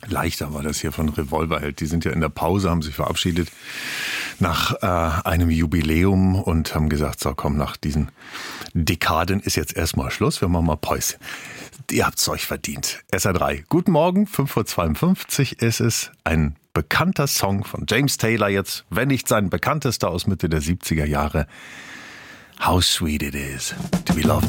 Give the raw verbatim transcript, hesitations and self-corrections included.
Leichter war das hier von Revolverheld. Die sind ja in der Pause, haben sich verabschiedet nach äh, einem Jubiläum und haben gesagt, so komm, nach diesen Dekaden ist jetzt erstmal Schluss, wir machen mal Päuschen. Ihr habt's euch verdient. S R drei. Guten Morgen, fünf Uhr zweiundfünfzig ist es. Ein bekannter Song von James Taylor jetzt, wenn nicht sein bekanntester aus Mitte der siebziger Jahre. How sweet it is to be loved.